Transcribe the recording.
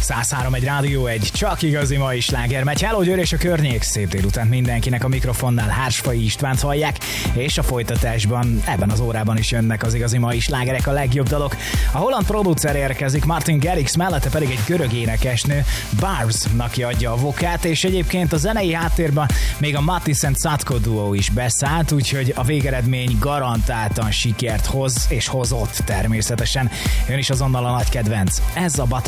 103 egy rádió, egy csak igazi mai sláger megy. Hello Győr és a környék, szép délután mindenkinek, a mikrofonnál Hársfai Istvánt hallják, és a folytatásban ebben az órában is jönnek az igazi mai slágerek, a legjobb dalok. A holland producer érkezik, Martin Garrix, mellette pedig egy görög énekesnő, Barbs-nak adja a vokát, és egyébként a zenei háttérben még a Mattis and Satko duó is beszállt, úgyhogy a végeredmény garantáltan sikert hoz, és hozott természetesen. Jön is azonnal a nagy kedvenc. Ez a Butterfly.